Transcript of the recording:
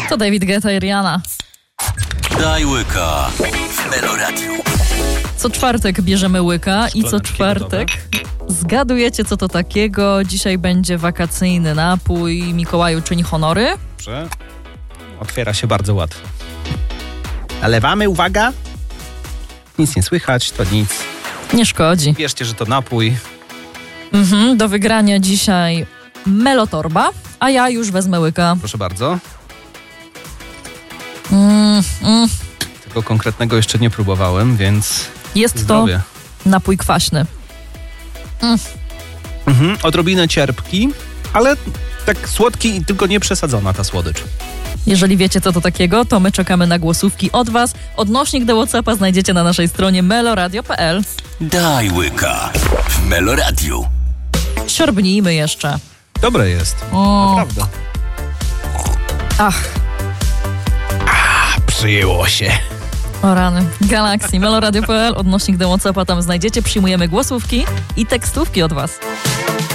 To David Guetta i Rihanna. Daj łyka w Meloradiu. Co czwartek bierzemy łyka i co czwartek zgadujecie, co to takiego. Dzisiaj będzie wakacyjny napój. Mikołaju czyni honory. Dobrze. Otwiera się bardzo łatwo. Nalewamy, uwaga. Nic nie słychać, to nic. Nie szkodzi. Wierzcie, że to napój. Do wygrania dzisiaj Melotorba, a ja już wezmę łyka. Proszę bardzo. Tego konkretnego jeszcze nie próbowałem, więc Jest zdrowie. to napój kwaśny. Odrobinę cierpki, ale tak słodki i tylko nie przesadzona ta słodycz. Jeżeli wiecie, co to takiego, to my czekamy na głosówki od was. Odnośnik do WhatsAppa znajdziecie na naszej stronie meloradio.pl. Daj łyka w Meloradiu. Siorbnijmy jeszcze. Dobre jest. Naprawdę. Ach, Przyjęło się. o rany. Galaxy, meloradio.pl, odnośnik do WhatsAppa, tam znajdziecie. Przyjmujemy głosówki i tekstówki od was.